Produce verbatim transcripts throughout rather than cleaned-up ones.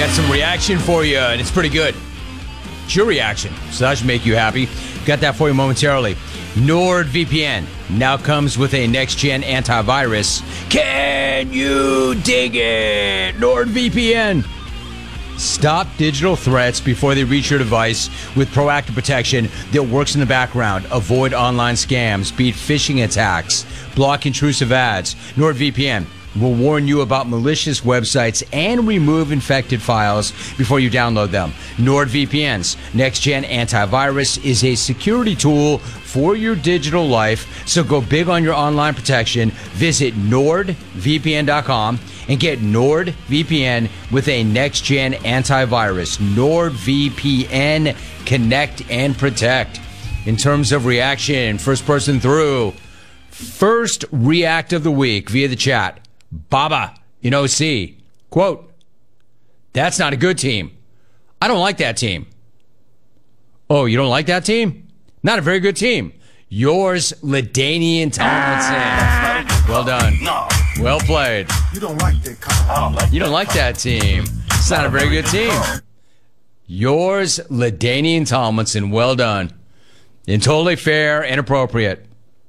got some reaction for you, and it's pretty good. It's your reaction, so that should make you happy. Got that for you momentarily. NordVPN now comes with a next-gen antivirus. Can you dig it? NordVPN. Stop digital threats before they reach your device with proactive protection that works in the background. Avoid online scams, beat phishing attacks, block intrusive ads. NordVPN will warn you about malicious websites and remove infected files before you download them. NordVPN's next-gen antivirus is a security tool for your digital life, so go big on your online protection. Visit nord v p n dot com and get NordVPN with a next-gen antivirus. NordVPN, connect and protect. In terms of reaction, first person through, first react of the week via the chat. Baba in O C. Quote, that's not a good team. I don't like that team. Oh, you don't like that team? Not a very good team. Yours, LaDainian Tomlinson. Well done. Well played. You don't like that kind. You don't like that team. It's not a very good team. Yours, LaDainian Tomlinson. Well done. And totally fair and appropriate.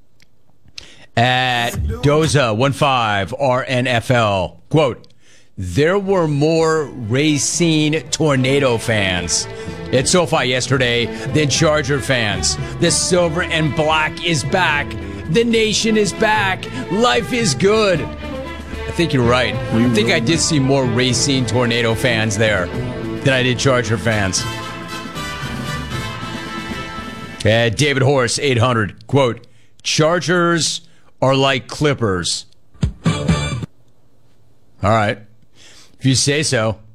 At Doza fifteen R N F L, quote, there were more Racine Tornado fans at SoFi yesterday than Charger fans. The silver and black is back. The nation is back. Life is good. I think you're right. I think I did see more Racine Tornado fans there than I did Charger fans. At David Horse, eight hundred, quote, Chargers are like Clippers. All right. If you say so.